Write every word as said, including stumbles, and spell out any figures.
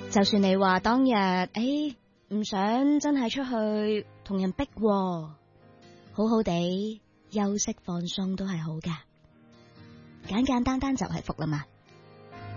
就算你話當日誒唔想真係出去同人逼喎，好好地休息放鬆都係好噶，簡簡單單就係福啦嘛。